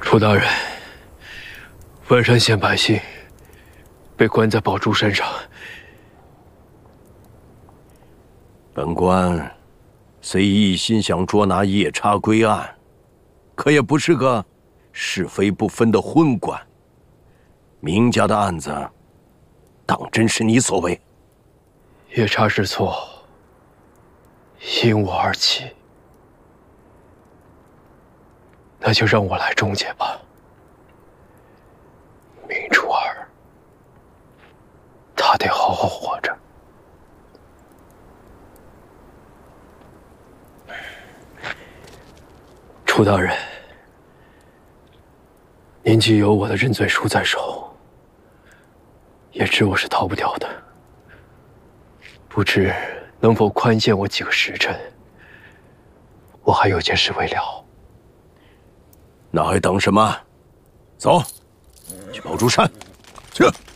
楚大人，万山县百姓被关在宝珠山上。 本官虽一心想捉拿夜叉归案，可也不是个是非不分的昏官。明家的案子，当真是你所为？ 夜叉之错，因我而起，那就让我来终结吧。明珠儿，他得好好活着。楚大人，您既有我的认罪书在手，也知我是逃不掉的。不知能否宽限我几个时辰？我还有件事未了。 那还等什么？走，去宝珠山，去。